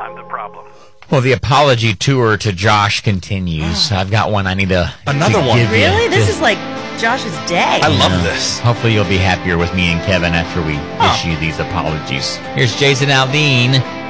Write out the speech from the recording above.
I'm the problem. Well, the apology tour to Josh continues. I've got one I need to Another to one. give you. Really? This Just- is like Josh's day. I love this. Hopefully you'll be happier with me and Kevin after we issue these apologies. Here's Jason Aldean.